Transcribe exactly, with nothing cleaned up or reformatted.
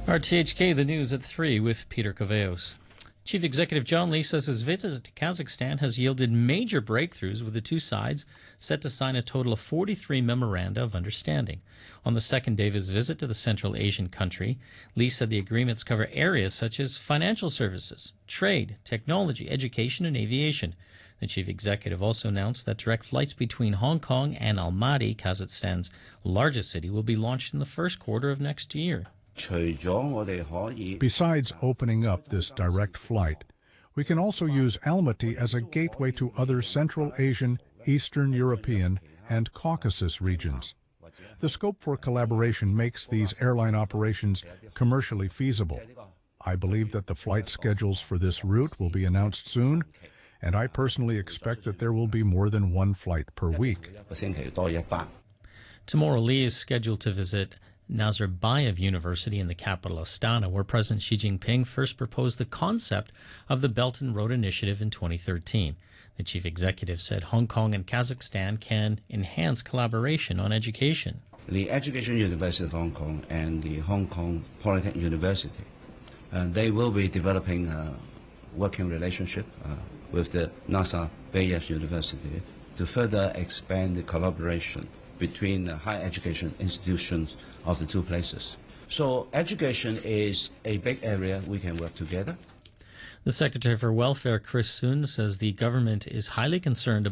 R T H K, the news at three with Peter Caveos. Chief Executive John Lee says his visit to Kazakhstan has yielded major breakthroughs, with the two sides set to sign a total of forty-three memoranda of understanding. On the second day of his visit to the Central Asian country, Lee said the agreements cover areas such as financial services, trade, technology, education, and aviation. The chief executive also announced that direct flights between Hong Kong and Almaty, Kazakhstan's largest city, will be launched in the first quarter of next year. Besides opening up this direct flight, we can also use Almaty as a gateway to other Central Asian, Eastern European, and Caucasus regions. The scope for collaboration makes these airline operations commercially feasible. I believe that the flight schedules for this route will be announced soon, and I personally expect that there will be more than one flight per week. Tomorrow, Lee is scheduled to visit Nazarbayev University in the capital Astana, where President Xi Jinping first proposed the concept of the Belt and Road Initiative in twenty thirteen. The chief executive said Hong Kong and Kazakhstan can enhance collaboration on education. The Education University of Hong Kong and the Hong Kong Polytechnic University, uh, they will be developing a working relationship uh, with the Nazarbayev University to further expand the collaboration between the higher education institutions of the two places. So education is a big area we can work together. The Secretary for Welfare, Chris Soon, says the government is highly concerned